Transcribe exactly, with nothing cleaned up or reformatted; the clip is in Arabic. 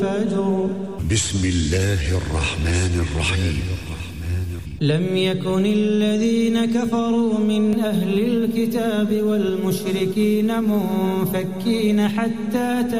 بسم الله الرحمن الرحيم. لم يكن الذين كفروا من أهل الكتاب والمشركين منفكين حتى